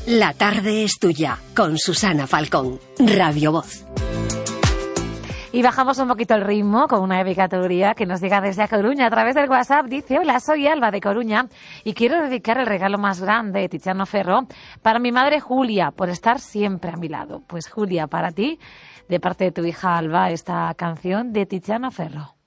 La tarde es tuya, con Susana Falcón, Radio Voz. Y bajamos un poquito el ritmo con una dedicatoria que nos llega desde A Coruña a través del WhatsApp. Dice: hola, soy Alba de Coruña y quiero dedicar el regalo más grande de Tiziano Ferro para mi madre Julia, por estar siempre a mi lado. Pues Julia, para ti, de parte de tu hija Alba, esta canción de Tiziano Ferro.